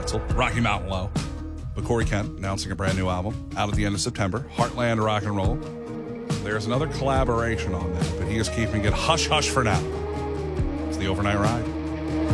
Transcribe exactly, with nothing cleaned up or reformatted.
Wetzel, Rocky Mountain Low. But Corey Kent announcing a brand new album out at the end of September, Heartland Rock and Roll. There's another collaboration on that, but he is keeping it hush-hush for now. It's the Overnight Ride.